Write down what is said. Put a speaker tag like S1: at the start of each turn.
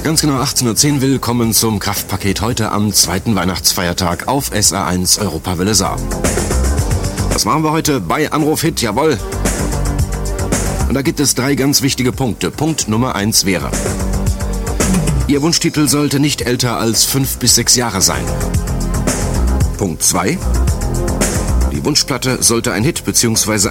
S1: ganz genau 18.10 Uhr. Willkommen zum Kraftpaket heute am zweiten Weihnachtsfeiertag auf SR1 Europawelle Saar. Was machen wir heute bei Anruf Hit? Jawohl. Und da gibt es 3 ganz wichtige Punkte. Punkt Nummer 1 wäre: Ihr Wunschtitel sollte nicht älter als 5 bis 6 Jahre sein. Punkt 2: Die Wunschplatte sollte ein Hit bzw.